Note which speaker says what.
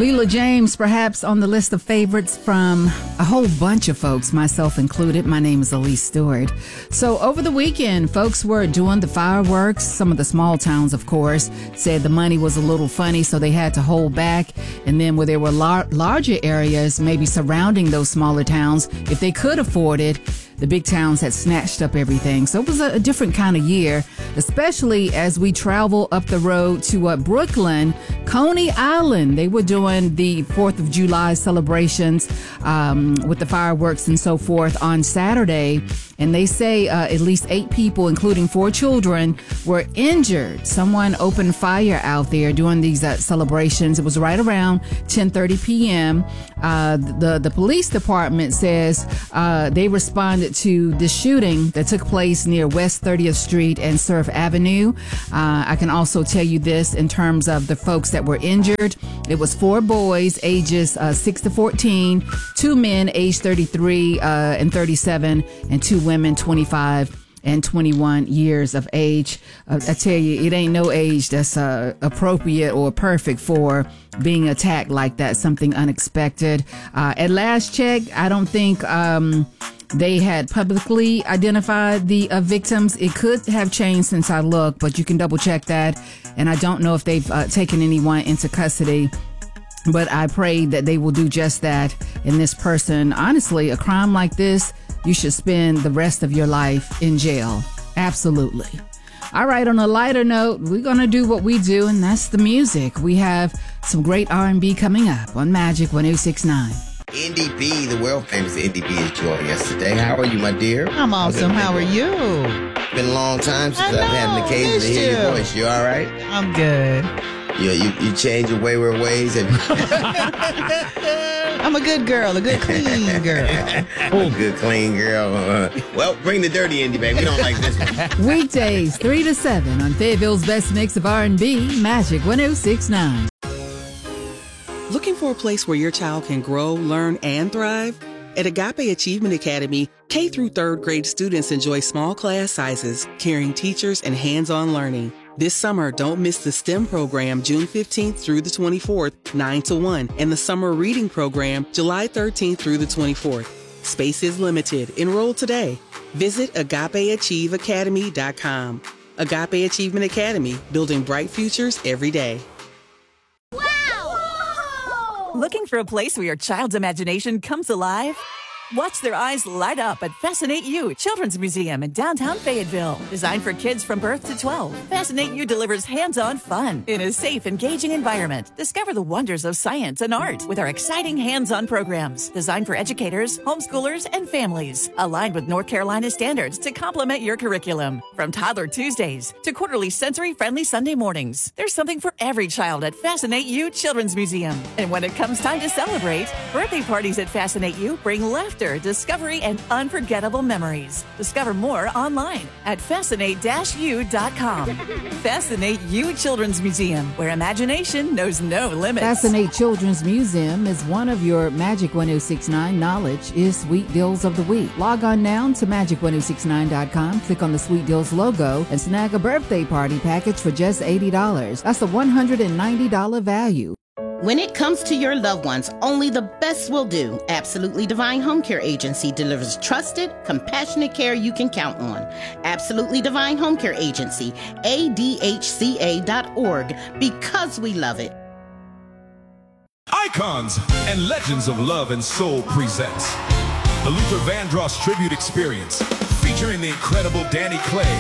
Speaker 1: Leela James, perhaps on the list of favorites from a whole bunch of folks, myself included. My name is Elise Stewart. So over the weekend, folks were doing the fireworks. Some of the small towns, of course, said the money was a little funny, so they had to hold back. And then where there were larger areas, maybe surrounding those smaller towns, if they could afford it, the big towns had snatched up everything. So it was a different kind of year, especially as we travel up the road to Brooklyn, Coney Island. They were doing the 4th of July celebrations with the fireworks and so forth on Saturday. And they say at least 8 people, including 4 children, were injured. Someone opened fire out there during these celebrations. It was right around 10:30 p.m. The police department says they responded to the shooting that took place near West 30th Street and Surf Avenue. I can also tell you this in terms of the folks that were injured. It was 4 boys ages 6 to 14, 2 men aged 33 and 37, and 2 women 25 and 21 years of age. I tell you, it ain't no age that's appropriate or perfect for being attacked like that, something unexpected. At last check, I don't think they had publicly identified the victims. It could have changed since I looked, but you can double check that. And I don't know if they've taken anyone into custody. But I pray that they will do just that. And this person, honestly, a crime like this, you should spend the rest of your life in jail. Absolutely. All right, on a lighter note, we're going to do what we do, and that's the music. We have some great R&B coming up on Magic 1069.
Speaker 2: Indy B, the world famous Indy B, is joining us today. How are you, my dear?
Speaker 3: I'm awesome. How are you?
Speaker 2: Been a long time since I've had an occasion to hear your voice. You all right?
Speaker 3: I'm good.
Speaker 2: You change your wayward ways.
Speaker 3: I'm a good girl, a good clean girl.
Speaker 2: A good clean girl. Well, bring the dirty Indy back. We don't like this one.
Speaker 1: Weekdays 3 to 7 on Fayetteville's best mix of R&B, Magic 1069.
Speaker 4: Looking for a place where your child can grow, learn, and thrive? At Agape Achievement Academy, K through 3rd grade students enjoy small class sizes, caring teachers, and hands-on learning. This summer, don't miss the STEM program June 15th through the 24th, 9 to 1, and the summer reading program July 13th through the 24th. Space is limited. Enroll today. Visit AgapeAchieveAcademy.com. Agape Achievement Academy, building bright futures every day.
Speaker 5: Looking for a place where your child's imagination comes alive? Watch their eyes light up at Fascinate You Children's Museum in downtown Fayetteville. Designed for kids from birth to 12, Fascinate You delivers hands-on fun in a safe, engaging environment. Discover the wonders of science and art with our exciting hands-on programs designed for educators, homeschoolers, and families. Aligned with North Carolina standards to complement your curriculum. From Toddler Tuesdays to quarterly sensory-friendly Sunday mornings, there's something for every child at Fascinate You Children's Museum. And when it comes time to celebrate, birthday parties at Fascinate You bring laughter, discovery, and unforgettable memories. Discover more online at fascinate-u.com. Fascinate You Children's Museum, where imagination knows no limits.
Speaker 1: Fascinate Children's Museum is one of your Magic 1069 knowledge is Sweet Deals of the Week. Log on now to magic1069.com, click on the Sweet Deals logo, and snag a birthday party package for just $80. That's a $190 value.
Speaker 6: When it comes to your loved ones, only the best will do. Absolutely Divine Home Care Agency delivers trusted, compassionate care you can count on. Absolutely Divine Home Care Agency, ADHCA.org, because we love it.
Speaker 7: Icons and Legends of Love and Soul presents the Luther Vandross Tribute Experience, featuring the incredible Danny Clay